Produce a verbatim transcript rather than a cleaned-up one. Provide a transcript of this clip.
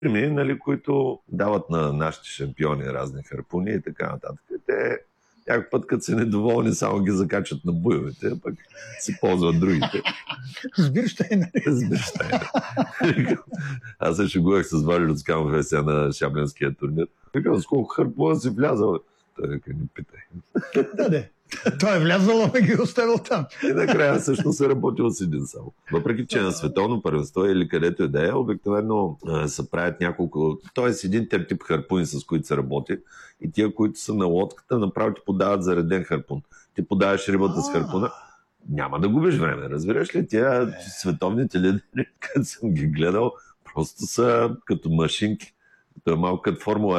фирми, нали, които дават на нашите шампиони разни харпуни и така нататък. Те някакъв път, като са недоволни, само ги закачат на буйовете, а пък се ползват другите. Сбирщайна. Сбирщайна. Аз се шегувах с Валио Цканов сега на шаблянския турнир. Викам, с колко харпуна си влязал? Той вика, не питай. Да, да. Той е влязъл, ама ги оставил там. И накрая всъщност се работил с един само. Въпреки, че на световно първенство или където и да е, обикновено се правят няколко, т.е. един тип тип харпуни, с които се работи, и тия, които са на лодката, направо ти подават зареден харпун. Ти подаваш рибата с харпуна, няма да губиш време, разбираш ли? Тия световните лидери, като съм ги гледал, просто са като машинки. Това е малко като Формула